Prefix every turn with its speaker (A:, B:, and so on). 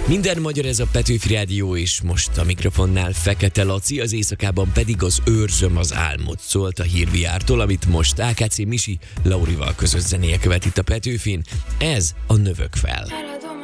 A: Minden magyar, ez a Petőfi Rádió, és most a mikrofonnál Fekete Laci, az éjszakában pedig az Őrzöm az álmot szólt a hírviártól, amit most AKC Misi Laurival közös zenéje követ itt a Petőfin. Ez a Növök fel.